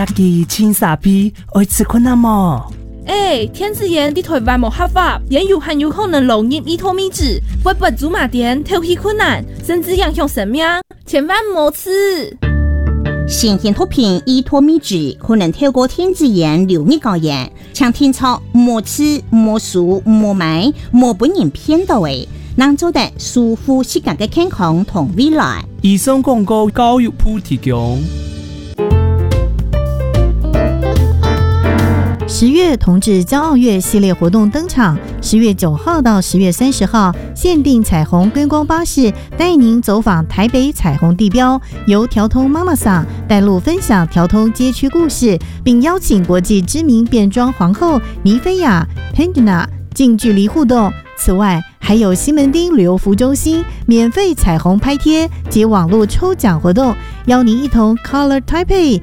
己青傻逼爱吃困难么？ 天子盐伫台湾无合法，也很有可能漏入依托米脂，会不足马点头皮困难，甚至影响生命，千万莫吃。 新鲜毒品依托米脂可能透过天子盐流入高盐，请天操莫吃莫数莫买莫本人骗到的，能做得舒服适合的健康同未来。 以上广告教育部提供。 10月同志骄傲月系列活动登场，10月9号到10月30号，限定彩虹观光巴士带您走访台北彩虹地标，由调通妈妈桑带路分享调通街区故事，并邀请国际知名变装皇后尼菲亚 Pandina 近距离互动。此外，还有西门町旅游服中心免费彩虹拍贴及网络抽奖活动，邀您一同 Color Taipei